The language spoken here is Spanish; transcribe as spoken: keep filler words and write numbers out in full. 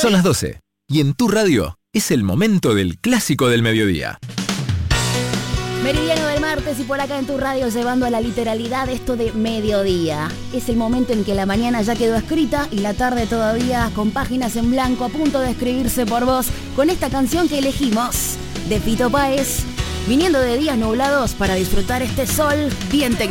Son las doce y en tu radio es el momento del clásico del mediodía. Meridiano del martes y por acá en tu radio llevando a la literalidad esto de mediodía. Es el momento en que la mañana ya quedó escrita y la tarde todavía con páginas en blanco a punto de escribirse por vos con esta canción que elegimos de Fito Páez, viniendo de días nublados para disfrutar este sol bien tecnológico.